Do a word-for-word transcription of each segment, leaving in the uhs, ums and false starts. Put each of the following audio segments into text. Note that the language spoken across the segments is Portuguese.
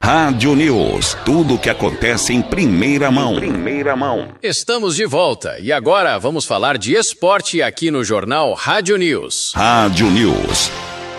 Rádio News, tudo o que acontece em primeira mão. Primeira mão. Estamos de volta e agora vamos falar de esporte aqui no Jornal Rádio News. Rádio News.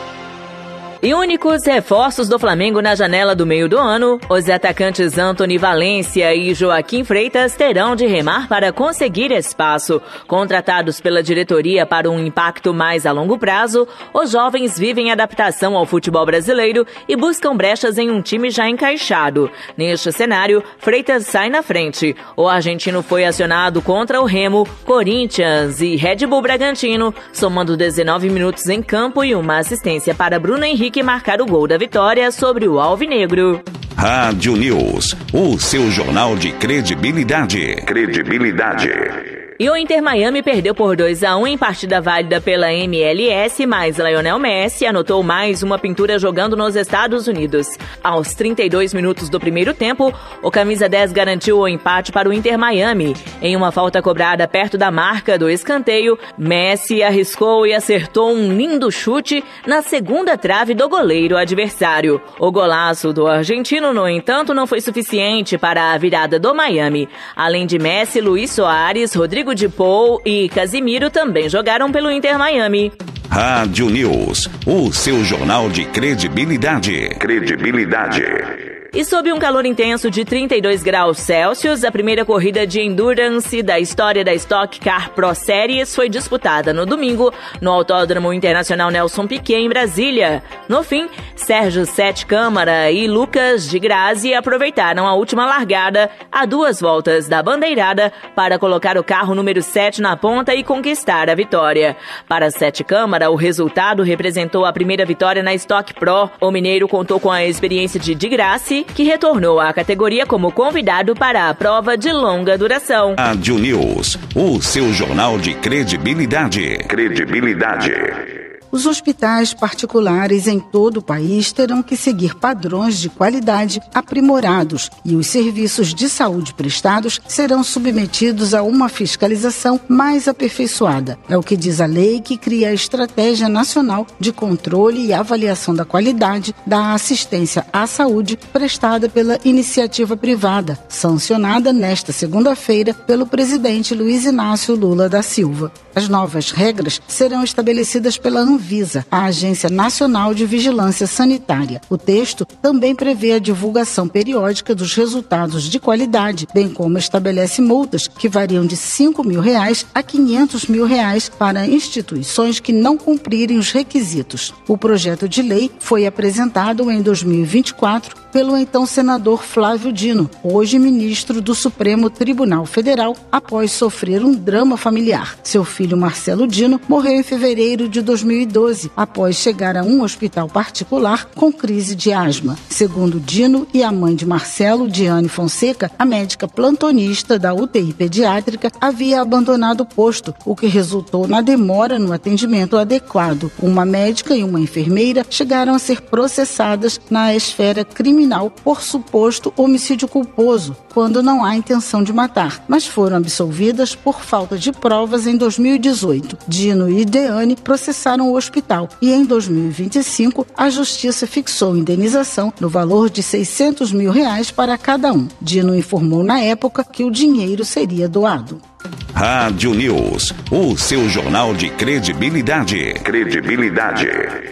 E únicos reforços do Flamengo na janela do meio do ano, os atacantes Antony Valência e Joaquim Freitas terão de remar para conseguir espaço. Contratados pela diretoria para um impacto mais a longo prazo, os jovens vivem adaptação ao futebol brasileiro e buscam brechas em um time já encaixado. Neste cenário, Freitas sai na frente. O argentino foi acionado contra o Remo, Corinthians e Red Bull Bragantino, somando dezenove minutos em campo e uma assistência para Bruno Henrique que marcar o gol da vitória sobre o Alvinegro. Rádio News, o seu jornal de credibilidade. Credibilidade. E o Inter Miami perdeu por dois a um em partida válida pela M L S, mas Lionel Messi anotou mais uma pintura jogando nos Estados Unidos. Aos trinta e dois minutos do primeiro tempo, o camisa dez garantiu o empate para o Inter Miami. Em uma falta cobrada perto da marca do escanteio, Messi arriscou e acertou um lindo chute na segunda trave do goleiro adversário. O golaço do argentino, no entanto, não foi suficiente para a virada do Miami. Além de Messi, Luis Soares, Rodrigo de Paul e Casimiro também jogaram pelo Inter Miami. Rádio News, o seu jornal de credibilidade. Credibilidade. E sob um calor intenso de trinta e dois graus Celsius, a primeira corrida de endurance da história da Stock Car Pro Series foi disputada no domingo no Autódromo Internacional Nelson Piquet, em Brasília. No fim, Sérgio Sete Câmara e Lucas de Grazi aproveitaram a última largada a duas voltas da bandeirada para colocar o carro número sete na ponta e conquistar a vitória. Para Sete Câmara, o resultado representou a primeira vitória na Stock Pro. O mineiro contou com a experiência de de Grazi, que retornou à categoria como convidado para a prova de longa duração. Rádio News, o seu jornal de credibilidade. Credibilidade. Os hospitais particulares em todo o país terão que seguir padrões de qualidade aprimorados e os serviços de saúde prestados serão submetidos a uma fiscalização mais aperfeiçoada. É o que diz a lei que cria a Estratégia Nacional de Controle e Avaliação da Qualidade da Assistência à Saúde prestada pela iniciativa privada, sancionada nesta segunda-feira pelo presidente Luiz Inácio Lula da Silva. As novas regras serão estabelecidas pela Anvisa, a Agência Nacional de Vigilância Sanitária. O texto também prevê a divulgação periódica dos resultados de qualidade, bem como estabelece multas que variam de cinco mil reais a quinhentos mil reais para instituições que não cumprirem os requisitos. O projeto de lei foi apresentado em dois mil e vinte e quatro pelo então senador Flávio Dino, hoje ministro do Supremo Tribunal Federal, após sofrer um drama familiar. Seu filho Marcelo Dino morreu em fevereiro de dois mil e doze, após chegar a um hospital particular com crise de asma. Segundo Dino e a mãe de Marcelo, Diane Fonseca, a médica plantonista da U T I pediátrica havia abandonado o posto, o que resultou na demora no atendimento adequado. Uma médica e uma enfermeira chegaram a ser processadas na esfera criminal por suposto homicídio culposo, quando não há intenção de matar, mas foram absolvidas por falta de provas em dois mil e dezoito. Dino e Deane processaram o hospital e em dois mil e vinte e cinco a Justiça fixou indenização no valor de seiscentos mil reais para cada um. Dino informou na época que o dinheiro seria doado. Rádio News, o seu jornal de credibilidade. Credibilidade.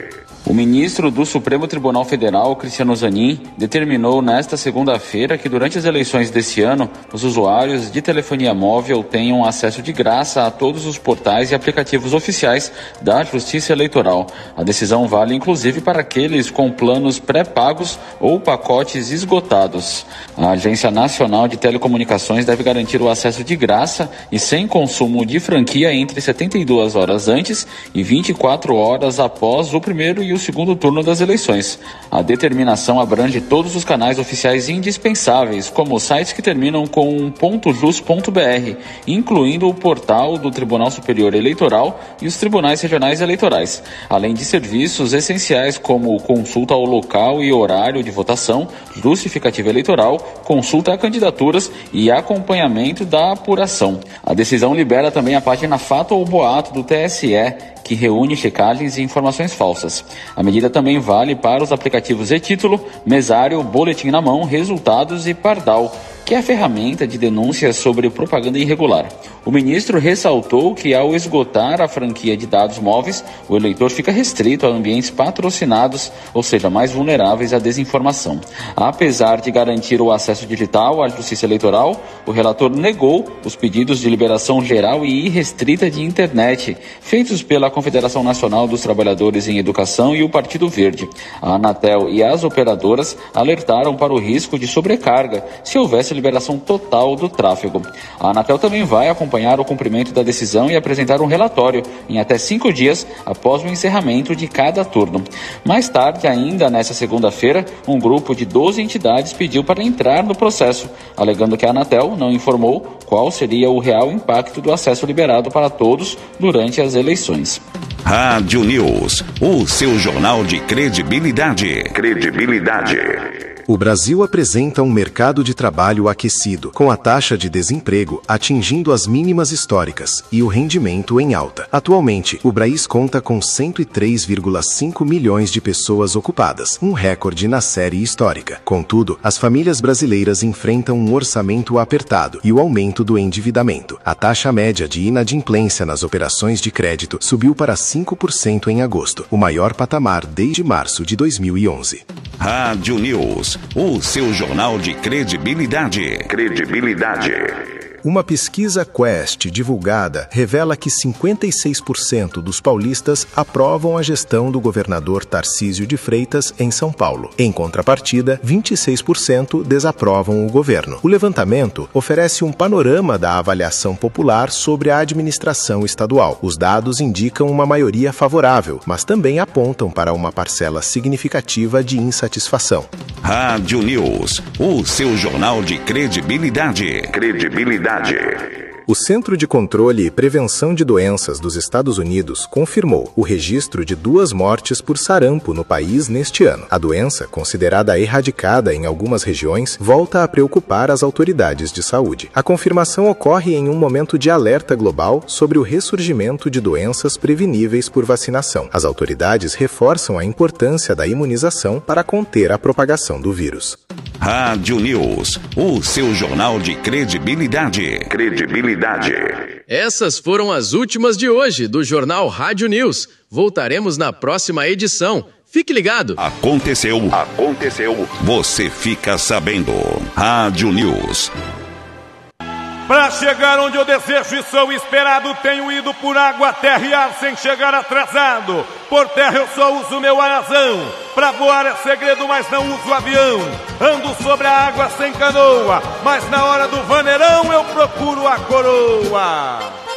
O ministro do Supremo Tribunal Federal, Cristiano Zanin, determinou nesta segunda-feira que durante as eleições desse ano, os usuários de telefonia móvel tenham acesso de graça a todos os portais e aplicativos oficiais da Justiça Eleitoral. A decisão vale inclusive para aqueles com planos pré-pagos ou pacotes esgotados. A Agência Nacional de Telecomunicações deve garantir o acesso de graça e sem consumo de franquia entre setenta e duas horas antes e vinte e quatro horas após o primeiro e o segundo turno das eleições. A determinação abrange todos os canais oficiais indispensáveis, como sites que terminam com .jus.br, incluindo o portal do Tribunal Superior Eleitoral e os tribunais regionais eleitorais, além de serviços essenciais como consulta ao local e horário de votação, justificativa eleitoral, consulta a candidaturas e acompanhamento da apuração. A decisão libera também a página Fato ou Boato do T S E, que reúne checagens e informações falsas. A medida também vale para os aplicativos e-Título, Mesário, Boletim na Mão, Resultados e Pardal, que é a ferramenta de denúncia sobre propaganda irregular. O ministro ressaltou que, ao esgotar a franquia de dados móveis, o eleitor fica restrito a ambientes patrocinados, ou seja, mais vulneráveis à desinformação. Apesar de garantir o acesso digital à Justiça Eleitoral, o relator negou os pedidos de liberação geral e irrestrita de internet, feitos pela Confederação Nacional dos Trabalhadores em Educação e o Partido Verde. A Anatel e as operadoras alertaram para o risco de sobrecarga se houvesse liberação total do tráfego. A Anatel também vai acompanhar o cumprimento da decisão e apresentar um relatório em até cinco dias após o encerramento de cada turno. Mais tarde, ainda nesta segunda-feira, um grupo de doze entidades pediu para entrar no processo, alegando que a Anatel não informou qual seria o real impacto do acesso liberado para todos durante as eleições. Rádio News, o seu jornal de credibilidade. Credibilidade. O Brasil apresenta um mercado de trabalho aquecido, com a taxa de desemprego atingindo as mínimas históricas e o rendimento em alta. Atualmente, o Braís conta com cento e três vírgula cinco milhões de pessoas ocupadas, um recorde na série histórica. Contudo, as famílias brasileiras enfrentam um orçamento apertado e o aumento do endividamento. A taxa média de inadimplência nas operações de crédito subiu para cinco por cento em agosto, o maior patamar desde março de dois mil e onze. Rádio News, o seu jornal de credibilidade. Credibilidade. Uma pesquisa Quest divulgada revela que cinquenta e seis por cento dos paulistas aprovam a gestão do governador Tarcísio de Freitas em São Paulo. Em contrapartida, vinte e seis por cento desaprovam o governo. O levantamento oferece um panorama da avaliação popular sobre a administração estadual. Os dados indicam uma maioria favorável, mas também apontam para uma parcela significativa de insatisfação. Rádio News, o seu jornal de credibilidade. Credibilidade. O Centro de Controle e Prevenção de Doenças dos Estados Unidos confirmou o registro de duas mortes por sarampo no país neste ano. A doença, considerada erradicada em algumas regiões, volta a preocupar as autoridades de saúde. A confirmação ocorre em um momento de alerta global sobre o ressurgimento de doenças preveníveis por vacinação. As autoridades reforçam a importância da imunização para conter a propagação do vírus. Rádio News, o seu jornal de credibilidade. Credibilidade. Essas foram as últimas de hoje do Jornal Rádio News. Voltaremos na próxima edição. Fique ligado. Aconteceu. Aconteceu. Você fica sabendo. Rádio News. Para chegar onde eu desejo e sou esperado, tenho ido por água, terra e ar sem chegar atrasado. Por terra eu só uso meu arazão. Pra voar é segredo, mas não uso avião. Ando sobre a água sem canoa, mas na hora do vaneirão eu procuro a coroa.